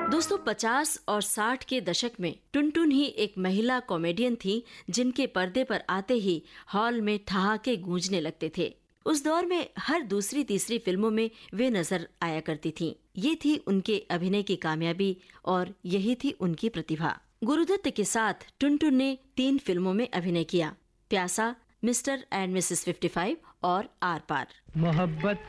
दोस्तों 50 और 60 के दशक में टुनटुन ही एक महिला कॉमेडियन थी जिनके पर्दे पर आते ही हॉल में ठहाके गूंजने लगते थे। उस दौर में हर दूसरी तीसरी फिल्मों में वे नजर आया करती थीं। ये थी उनके अभिनय की कामयाबी और यही थी उनकी प्रतिभा। गुरुदत्त के साथ टुनटुन ने 3 फिल्मों में अभिनय किया, प्यासा, मिस्टर एंड मिसेस 55 और आर पार। मोहब्बत